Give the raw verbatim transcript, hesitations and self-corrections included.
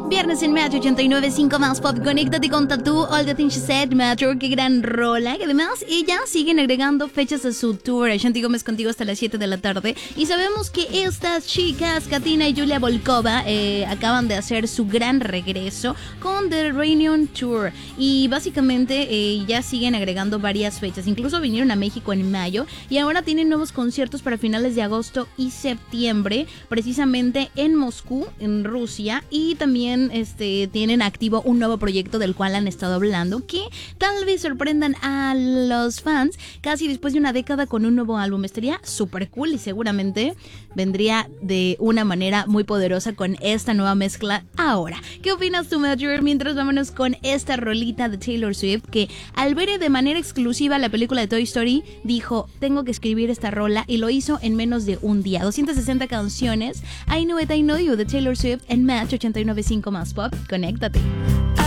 Viernes en Metro ochenta y nueve punto cinco más pop. Conéctate con Tattoo, All the Things She Said, Metro. Qué gran rola. Y además, ellas siguen agregando fechas a su tour. Shanti Gómez contigo hasta las siete de la tarde. Y sabemos que estas chicas, Katina y Julia Volkova, eh, acaban de hacer su gran regreso con The Reunion Tour. Y básicamente eh, ya siguen agregando varias fechas. Incluso vinieron a México en mayo. Y ahora tienen nuevos conciertos para finales de agosto y septiembre. Precisamente en Moscú, en Rusia. Y también Este, tienen activo un nuevo proyecto del cual han estado hablando, que tal vez sorprendan a los fans casi después de una década con un nuevo álbum. Estaría súper cool y seguramente vendría de una manera muy poderosa con esta nueva mezcla ahora. ¿Qué opinas tú, Major? Mientras vámonos con esta rolita de Taylor Swift, que al ver de manera exclusiva la película de Toy Story dijo, tengo que escribir esta rola, y lo hizo en menos de un día. doscientas sesenta canciones. I Know It, I Know You de Taylor Swift en Match ochenta y nueve punto cinco más pop. Conéctate.